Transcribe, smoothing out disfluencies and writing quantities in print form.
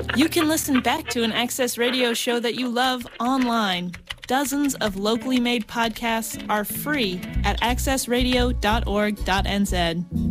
You can listen back to an Access Radio show that you love online. Dozens of locally made podcasts are free at accessradio.org.nz.